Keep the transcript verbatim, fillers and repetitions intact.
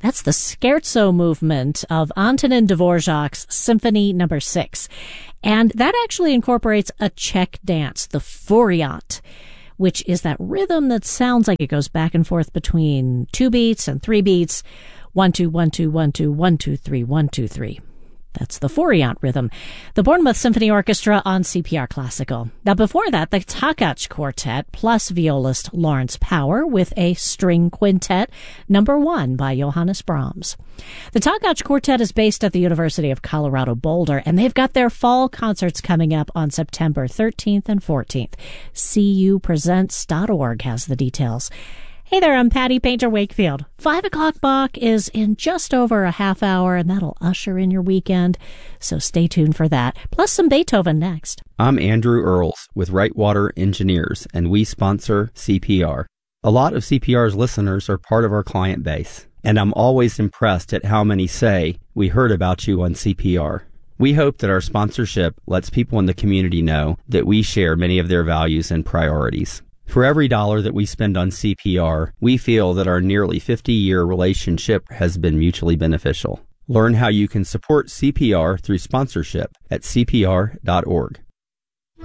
That's the Scherzo movement of Antonin Dvorak's Symphony Number Six. And that actually incorporates a Czech dance, the Furiant, which is that rhythm that sounds like it goes back and forth between two beats and three beats. One, two, one, two, one, two, one, two, three, one, two, three. That's the Furiant rhythm. The Bournemouth Symphony Orchestra on C P R Classical. Now before that, the Takács Quartet plus violist Lawrence Power with a string quintet, number one by Johannes Brahms. The Takács Quartet is based at the University of Colorado Boulder, and they've got their fall concerts coming up on September thirteenth and fourteenth. C U presents dot org has the details. Hey there, I'm Patty Painter Wakefield. Five o'clock Bach is in just over a half hour, and that'll usher in your weekend. So stay tuned for that. Plus some Beethoven next. I'm Andrew Earls with Wrightwater Engineers, and we sponsor C P R. A lot of C P R's listeners are part of our client base, and I'm always impressed at how many say, we heard about you on C P R. We hope that our sponsorship lets people in the community know that we share many of their values and priorities. For every dollar that we spend on C P R, we feel that our nearly fifty-year relationship has been mutually beneficial. Learn how you can support C P R through sponsorship at C P R dot org.